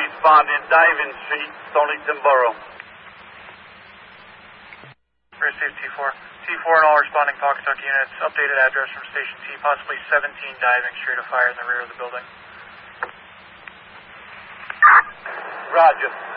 respond in Diving Street, Stonington Borough. Receive T4. T4 and all responding Pawcatuck units. Updated address from Station T, possibly 17 Diving Street, a fire in the rear of the building. Roger.